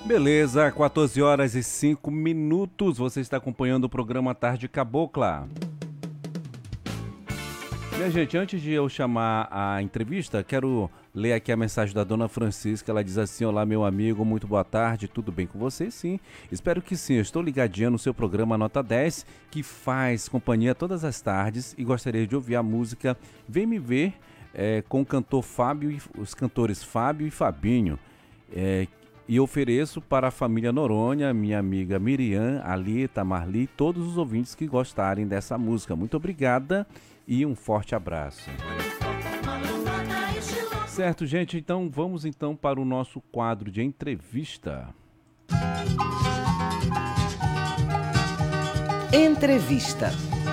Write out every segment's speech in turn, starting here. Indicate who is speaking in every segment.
Speaker 1: Beleza, 14 horas e 5 minutos. Você está acompanhando o programa Tarde Cabocla. Minha gente, antes de eu chamar a entrevista, quero ler aqui a mensagem da dona Francisca. Ela diz assim: olá, meu amigo, muito boa tarde, tudo bem com você? Sim, espero que sim. Eu estou ligadinha no seu programa Nota 10, que faz companhia todas as tardes, e gostaria de ouvir a música Vem Me Ver, com o cantor Fábio e os cantores Fábio e Fabinho. E ofereço para a família Noronha, minha amiga Miriam, Alita, Marli, todos os ouvintes que gostarem dessa música. Muito obrigada e um forte abraço. Certo, gente, então vamos para o nosso quadro de entrevista.
Speaker 2: Entrevista.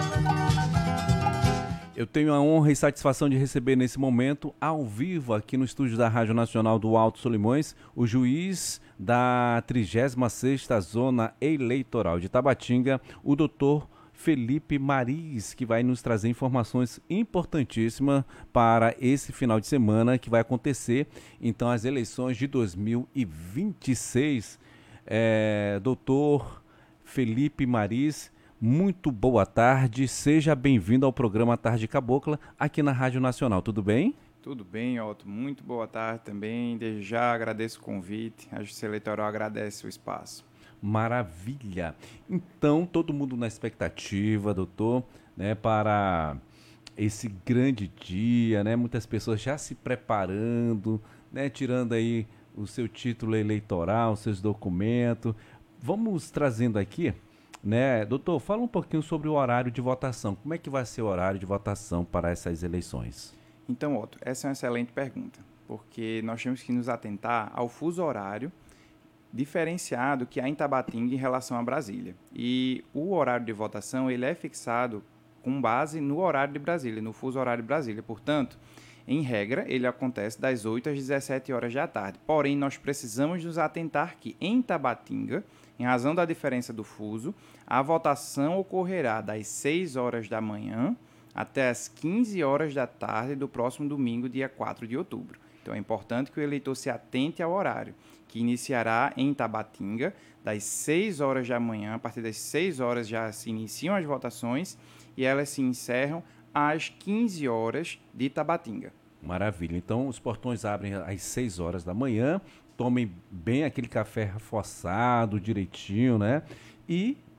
Speaker 1: Eu tenho a honra e satisfação de receber nesse momento, ao vivo, aqui no estúdio da Rádio Nacional do Alto Solimões, o juiz da 36ª Zona Eleitoral de Tabatinga, o doutor Felipe Mariz, que vai nos trazer informações importantíssimas para esse final de semana que vai acontecer, então, as eleições de 2026. Doutor Felipe Mariz, muito boa tarde, seja bem-vindo ao programa Tarde Cabocla, aqui na Rádio Nacional, tudo bem?
Speaker 3: Tudo bem, Otto, muito boa tarde também, desde já agradeço o convite, a Justiça Eleitoral agradece o espaço.
Speaker 1: Maravilha! Então, todo mundo na expectativa, doutor, né, para esse grande dia, né, muitas pessoas já se preparando, né, tirando aí o seu título eleitoral, seus documentos. Vamos trazendo aqui, né, doutor, fala um pouquinho sobre o horário de votação. Como é que vai ser o horário de votação para essas eleições?
Speaker 3: Então, Otto, essa é uma excelente pergunta, porque nós temos que nos atentar ao fuso horário diferenciado que há em Tabatinga em relação a Brasília. E o horário de votação ele é fixado com base no horário de Brasília, no fuso horário de Brasília. Portanto, em regra, ele acontece das 8 às 17 horas da tarde. Porém, nós precisamos nos atentar que em Tabatinga, em razão da diferença do fuso, a votação ocorrerá das 6 horas da manhã até as 15 horas da tarde do próximo domingo, dia 4 de outubro. Então é importante que o eleitor se atente ao horário, que iniciará em Tabatinga, das 6 horas da manhã, a partir das 6 horas já se iniciam as votações e elas se encerram às 15 horas de Tabatinga.
Speaker 1: Maravilha, então os portões abrem às 6 horas da manhã, tomem bem aquele café reforçado, direitinho, né? E